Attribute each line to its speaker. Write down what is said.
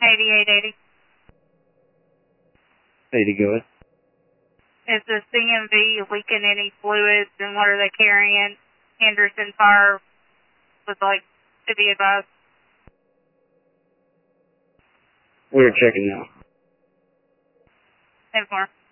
Speaker 1: 8880.
Speaker 2: 80, go ahead.
Speaker 1: Is the CMV leaking any fluids, and what are they carrying? Henderson Fire would like to be advised.
Speaker 2: We're checking now.
Speaker 1: 10-4.